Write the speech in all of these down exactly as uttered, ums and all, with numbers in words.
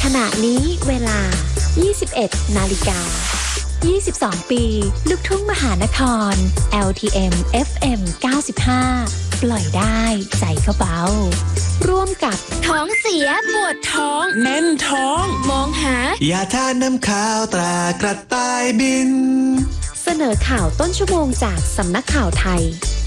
ขณะนี้เวลา ยี่สิบเอ็ด นาฬิกา ยี่สิบสอง ปี ลูกทุ่งมหานคร แอล ที เอ็ม เอฟ เอ็ม เก้าสิบห้า ปล่อยได้ใจเขาเบาร่วมกับท้องเสียปวดท้องแน่นท้องมองหายาทาน้ำขาวตรากระต่ายบินเสนอข่าวต้นชั่วโมงจากสำนักข่าวไทย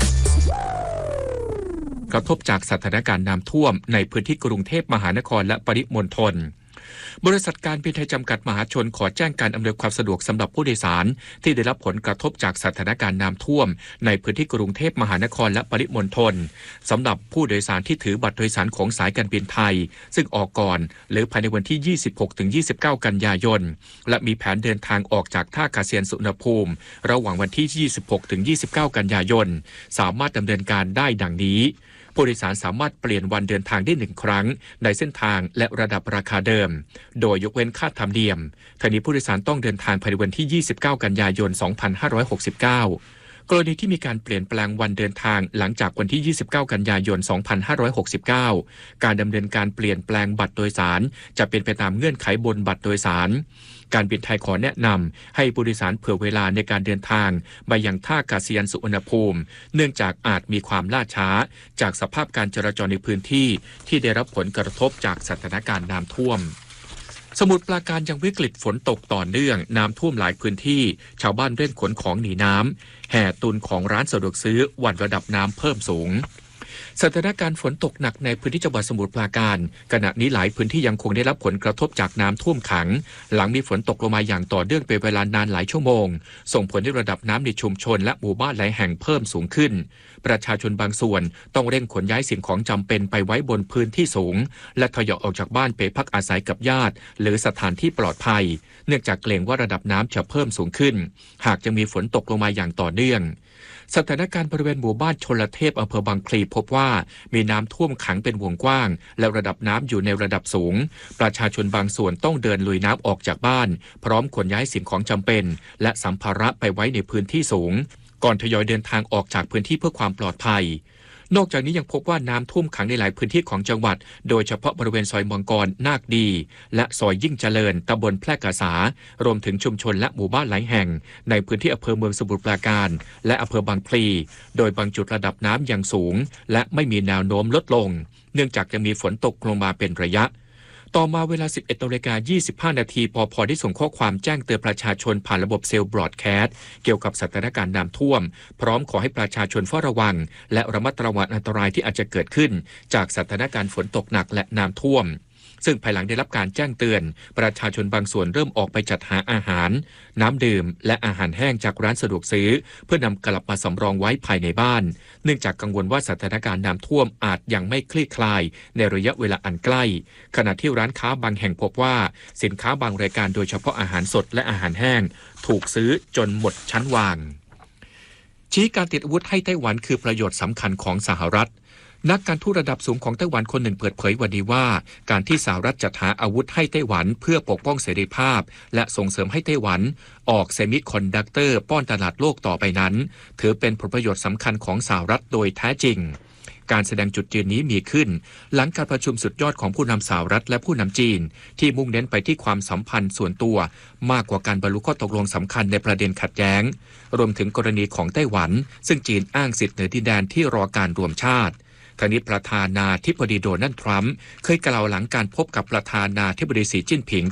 กระทบจากสถานการณ์น้ำท่วมในพื้นที่กรุงเทพมหานครและปริมณฑลบริษัทการบินไทยจำกัดมหาชนขอแจ้งการอำนวยความสะดวกสำหรับผู้โดยสารที่ได้รับผลกระทบจากสถานการณ์น้ำท่วมในพื้นที่กรุงเทพมหานครและปริมณฑลสำหรับผู้โดยสารที่ถือบัตรโดยสารของสายการบินไทยซึ่งออกก่อนหรือภายในวันที่ ยี่สิบหกถึงยี่สิบเก้า กันยายนและมีแผนเดินทางออกจากท่าอากาศยานสุวรรณภูมิระหว่างวันที่ ยี่สิบหกถึงยี่สิบเก้า กันยายนสามารถดำเนินการได้ดังนี้ผู้โดยสารสามารถเปลี่ยนวันเดินทางได้หนึ่งครั้งในเส้นทางและระดับราคาเดิมโดยยกเว้นค่าธรรมเนียมทั้งนี้ผู้โดยสารต้องเดินทางภายในวันที่ ยี่สิบเก้า กันยายน สองพันห้าร้อยหกสิบเก้ากรณีที่มีการเปลี่ยนแปลงวันเดินทางหลังจากวันที่ ยี่สิบเก้า กันยายน สองพันห้าร้อยหกสิบเก้าการดำเนินการเปลี่ยนแปลงบัตรโดยสารจะเป็นไปตามเงื่อนไขบนบัตรโดยสารการบินไทยขอแนะนำให้ผู้โดยสารเผื่อเวลาในการเดินทางไปยังท่าอากาศยานสุวรรณภูมิเนื่องจากอาจมีความล่าช้าจากสภาพการจราจรในพื้นที่ที่ได้รับผลกระทบจากสถานการณ์น้ำท่วมสมุทรปราการยังวิกฤตฝนตกต่อเนื่องน้ำท่วมหลายพื้นที่ชาวบ้านเร่งขนของหนีน้ำแห่ตุนของร้านสะดวกซื้อวันระดับน้ำเพิ่มสูงสถานการณ์ฝนตกหนักในพื้นที่จังหวัดสมุทรปราการขณะนี้หลายพื้นที่ยังคงได้รับผลกระทบจากน้ำท่วมขังหลังมีฝนตกลงมาอย่างต่อเนื่องเป็นเวลานานหลายชั่วโมงส่งผลให้ระดับน้ำในชุมชนและหมู่บ้านหลายแห่งเพิ่มสูงขึ้นประชาชนบางส่วนต้องเร่งขนย้ายสิ่งของจำเป็นไปไว้บนพื้นที่สูงและทยอยออกจากบ้านไปพักอาศัยกับญาติหรือสถานที่ปลอดภัยเนื่องจากเกรงว่าระดับน้ำจะเพิ่มสูงขึ้นหากจะมีฝนตกลงมาอย่างต่อเนื่องสถานการณ์บริเวณหมู่บ้านชลเทพอำเภอบางพลีพบว่ามีน้ำท่วมขังเป็นวงกว้างและระดับน้ำอยู่ในระดับสูงประชาชนบางส่วนต้องเดินลุยน้ำออกจากบ้านพร้อมขนย้ายสิ่งของจำเป็นและสัมภาระไปไว้ในพื้นที่สูงก่อนทยอยเดินทางออกจากพื้นที่เพื่อความปลอดภัยนอกจากนี้ยังพบว่าน้ำท่วมขังในหลายพื้นที่ของจังหวัดโดยเฉพาะบริเวณซอยมังกรนาคดีและซอยยิ่งเจริญตำบลแพร่กษารวมถึงชุมชนและหมู่บ้านหลายแห่งในพื้นที่อำเภอเมืองสมุทรปราการและอำเภอบางพลีโดยบางจุดระดับน้ำยังสูงและไม่มีแนวโน้มลดลงเนื่องจากยังมีฝนตกลงมาเป็นระยะต่อมาเวลา สิบเอ็ดนาฬิกายี่สิบห้า นาทีปภ.ได้ส่งข้อความแจ้งเตือนประชาชนผ่านระบบเซลล์บรอดแคสต์เกี่ยวกับสถานการณ์น้ำท่วมพร้อมขอให้ประชาชนเฝ้าระวังและระมัดระวังอันตรายที่อาจจะเกิดขึ้นจากสถานการณ์ฝนตกหนักและน้ำท่วมซึ่งภายหลังได้รับการแจ้งเตือนประชาชนบางส่วนเริ่มออกไปจัดหาอาหารน้ำดื่มและอาหารแห้งจากร้านสะดวกซื้อเพื่อนำกลับมาสำรองไว้ภายในบ้านเนื่องจากกังวลว่าสถานการณ์น้ำท่วมอาจยังไม่คลี่คลายในระยะเวลาอันใกล้ขณะที่ร้านค้าบางแห่งพบว่าสินค้าบางรายการโดยเฉพาะอาหารสดและอาหารแห้งถูกซื้อจนหมดชั้นวางชี้การติดอาวุธให้ไต้หวันคือประโยชน์สำคัญของสหรัฐนักการทูตระดับสูงของไต้หวันคนหนึ่งเปิดเผยวันนี้ว่าการที่สหรัฐจัดหาอาวุธให้ไต้หวันเพื่อปกป้องเสรีภาพและส่งเสริมให้ไต้หวันออกเซมิคอนดักเตอร์ป้อนตลาดโลกต่อไปนั้นถือเป็นผลประโยชน์สำคัญของสหรัฐโดยแท้จริงการแสดงจุดยืนนี้มีขึ้นหลังการประชุมสุดยอดของผู้นำสหรัฐและผู้นำจีนที่มุ่งเน้นไปที่ความสัมพันธ์ส่วนตัวมากกว่าการบรรลุข้อตกลงสำคัญในประเด็นขัดแย้งรวมถึงกรณีของไต้หวันซึ่งจีนอ้างสิทธิเหนือดินแดนที่รอการรวมชาติทางนี้ประธานาธิบดีโดนัลด์ทรัมป์เคยกล่าวหลังการพบกับประธานาธิบดีสีจิ้นผิง